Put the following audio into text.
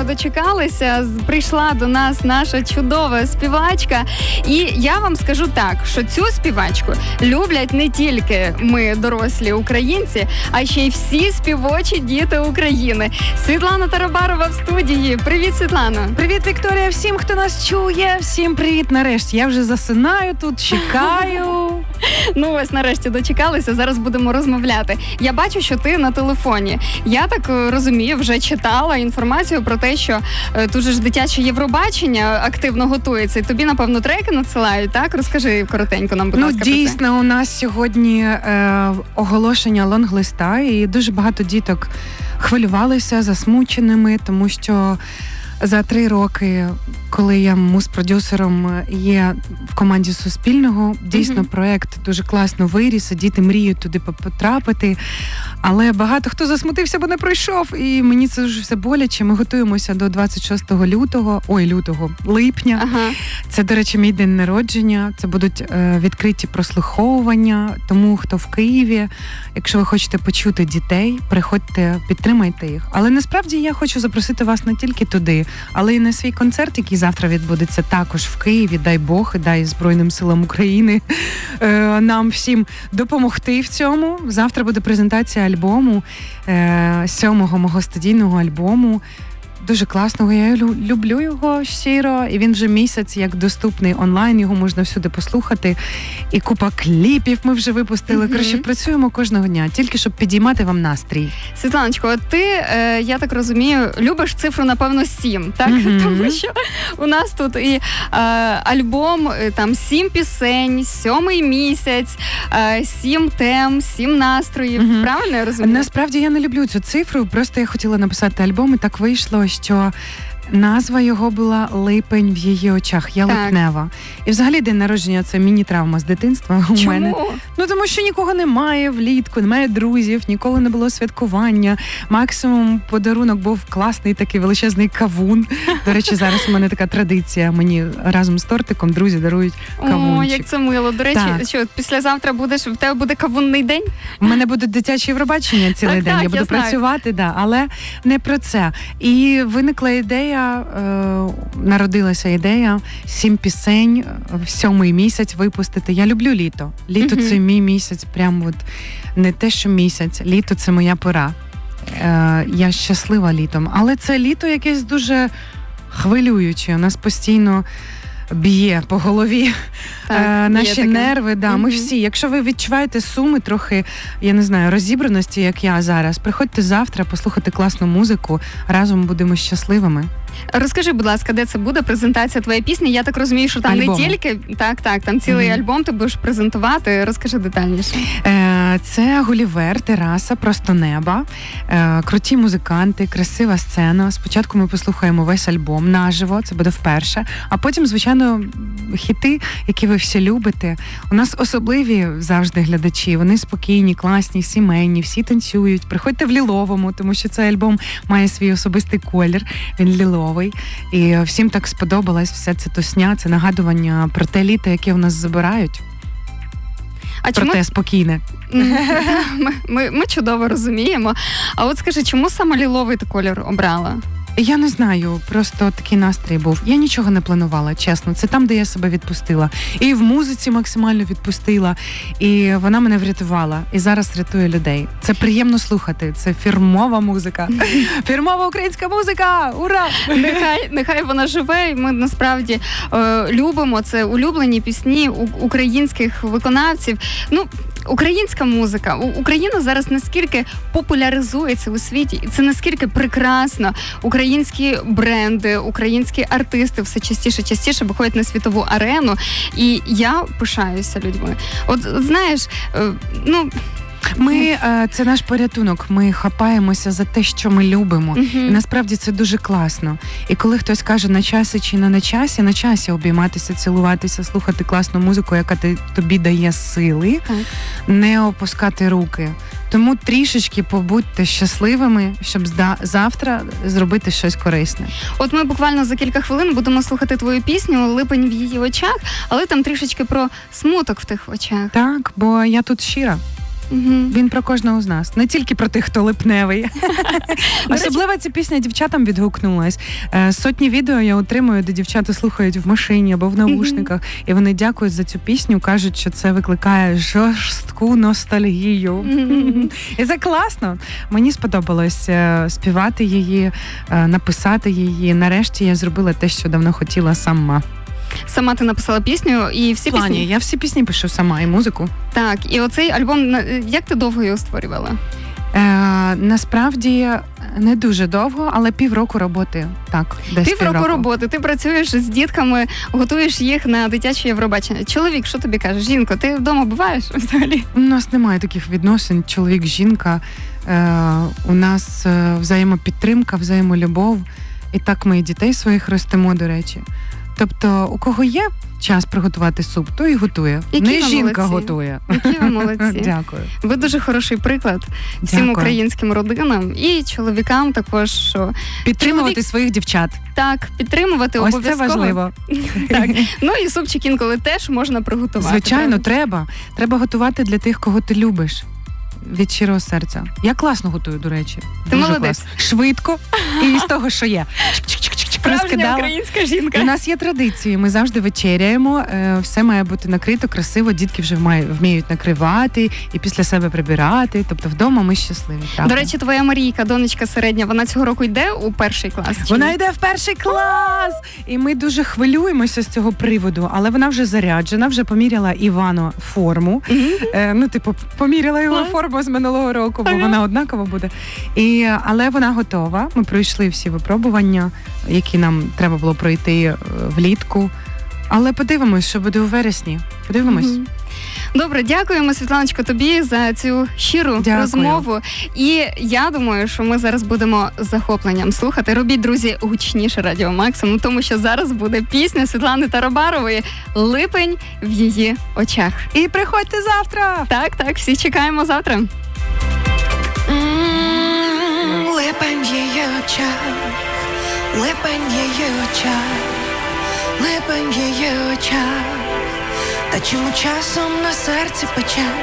дочекалися. Прийшла до нас наша чудова співачка. І я вам скажу так, що цю співачку люблять не тільки ми, дорослі українці, а ще й всі співочі діти України. Світлана Тарабарова в студії. Привіт, Світлано. Привіт, Вікторія. Всім, хто нас чує. Всім привіт. Нарешті. Я вже засинаю тут, чекаю. Ну ось, нарешті дочекалися. Зараз будемо розмовляти. Я бачу, що ти на телефоні. Я так розумію, вже читала інформацію про те, що тут же ж дитяче Євробачення активно готується. І тобі, напевно, треки надсилають, так? Розкажи коротенько нам, будь ласка, про це. Дійсно, у нас сьогодні оголошення лонглиста, і дуже багато діток хвилювалися, засмученими, тому що за 3 роки, коли я муз-продюсером є в команді Суспільного, дійсно проект дуже класно виріс, діти мріють туди потрапити, але багато хто засмутився, бо не пройшов, і мені це вже все боляче. Ми готуємося до 26 липня. Ага. Це, до речі, мій день народження, це будуть відкриті прослуховування, тому хто в Києві, якщо ви хочете почути дітей, приходьте, підтримайте їх. Але насправді я хочу запросити вас не тільки туди, але й на свій концерт, який завтра відбудеться також в Києві. Дай Бог і дай Збройним силам України нам всім допомогти в цьому. Завтра буде презентація альбому, 7-го мого студійного альбому. Дуже класного, я люблю його щиро, і він вже місяць як доступний онлайн, його можна всюди послухати. І купа кліпів ми вже випустили. Коротше, працюємо кожного дня, тільки щоб підіймати вам настрій. Світланочко, от ти, я так розумію, любиш цифру, напевно, 7, так? Тому що у нас тут і альбом, там 7 пісень, 7-й місяць, 7 тем, 7 настроїв. Правильно я розумію? Насправді я не люблю цю цифру, просто я хотіла написати альбом, і так вийшло, що назва його була «Липень в її очах». Я липнева. І взагалі день народження – це міні-травма з дитинства у мене. Ну, тому що нікого немає влітку, немає друзів, ніколи не було святкування. Максимум подарунок був класний такий величезний кавун. До речі, зараз у мене така традиція. Мені разом з тортиком друзі дарують кавунчик. О, як це мило. До речі, що післязавтра в тебе буде кавунний день? У мене буде дитяче Євробачення цілий день. Я буду працювати, але не про це. І виникла ідея, народилася ідея 7 пісень в 7-й місяць випустити. Я люблю літо. Літо це мій місяць, прям от не те, що місяць. Літо це моя пора. Я щаслива літом. Але це літо якесь дуже хвилююче. У нас постійно б'є по голові наші нерви. Да. Ми всі, якщо ви відчуваєте суми трохи, я не знаю, розібраності, як я зараз, приходьте завтра послухати класну музику, разом будемо щасливими. Розкажи, будь ласка, де це буде презентація твоєї пісні? Я так розумію, що там не тільки, там цілий альбом ти будеш презентувати. Розкажи детальніше. Це Гулівер, тераса, просто неба, круті музиканти, красива сцена. Спочатку ми послухаємо весь альбом наживо, це буде вперше, а потім, звичайно, хіти, які ви всі любите. У нас особливі завжди глядачі, вони спокійні, класні, сімейні, всі танцюють. Приходьте в ліловому, тому що цей альбом має свій особистий колір, він ліловий. І всім так сподобалась вся ця тусня, це нагадування про те літо, яке в нас забирають. Проте спокійне. Ми чудово розуміємо. А от скажи, чому саме ліловий ти колір обрала? Я не знаю, просто такий настрій був. Я нічого не планувала, чесно. Це там, де я себе відпустила. І в музиці максимально відпустила. І вона мене врятувала. І зараз рятує людей. Це приємно слухати. Це фірмова музика. Фірмова українська музика! Ура! Нехай вона живе. І ми насправді любимо. Це улюблені пісні українських виконавців. Ну, українська музика. Україна зараз наскільки популяризується у світі. І це наскільки прекрасно. Українські бренди, українські артисти все частіше виходять на світову арену. І я пишаюся людьми. От, знаєш, це наш порятунок. Ми хапаємося за те, що ми любимо. І насправді це дуже класно. І коли хтось каже на часі чи не на часі обійматися, цілуватися, слухати класну музику, яка тобі дає сили, не опускати руки. Тому трішечки побудьте щасливими, щоб завтра зробити щось корисне. От ми буквально за кілька хвилин будемо слухати твою пісню «Липень в її очах», але там трішечки про смуток в тих очах. Так, бо я тут щира. Він про кожного з нас, не тільки про тих, хто липневий. Особливо ця пісня дівчатам відгукнулась. Сотні відео я отримую, де дівчата слухають в машині або в наушниках, і вони дякують за цю пісню, кажуть, що це викликає жорстку ностальгію. І це класно. Мені сподобалось співати її, написати її. Нарешті я зробила те, що давно хотіла сама. Сама ти написала пісню, і всі пісні... Я всі пісні пишу сама, і музику. Так, і оцей альбом, як ти довго його створювала? Насправді не дуже довго, але півроку роботи. Так, десь півроку роботи. Ти працюєш з дітками, готуєш їх на дитяче Євробачення. Чоловік, що тобі каже? Жінко, ти вдома буваєш взагалі? У нас немає таких відносин. Чоловік-жінка. У нас взаємопідтримка, взаємолюбов. І так ми і дітей своїх ростимо, до речі. Тобто, у кого є час приготувати суп, то і готує. Не жінка готує. Які ви молодці. Дякую. Ви дуже хороший приклад всім українським родинам і чоловікам також, що... Підтримувати своїх дівчат. Так, підтримувати обов'язково. Ось це важливо. Так. Ну і супчик інколи теж можна приготувати. Звичайно, треба. Треба готувати для тих, кого ти любиш. Від щирого серця. Я класно готую, до речі. Ти молодець. Швидко і з того, що є. Справжня українська жінка. У нас є традиції, ми завжди вечеряємо, все має бути накрито, красиво, дітки вже вміють накривати і після себе прибирати, тобто вдома ми щасливі. Правда? До речі, твоя Марійка, донечка середня, вона цього року йде у перший клас? Вона йде в перший клас! І ми дуже хвилюємося з цього приводу, але вона вже заряджена, вже поміряла Івану форму. Поміряла його форму з минулого року, бо вона однакова буде. Але вона готова, ми пройшли всі випробування, які нам треба було пройти влітку. Але подивимось, що буде у вересні. Подивимось. Добре, дякуємо, Світланочко, тобі за цю щиру розмову. І я думаю, що ми зараз будемо з захопленням слухати. Робіть, друзі, гучніше Радіо Максимум, тому що зараз буде пісня Світлани Таробарової «Липень в її очах». І приходьте завтра! Так, всі чекаємо завтра. Липень в її очах, липень в її очах, липень в її очах, та чому часом на серці пече.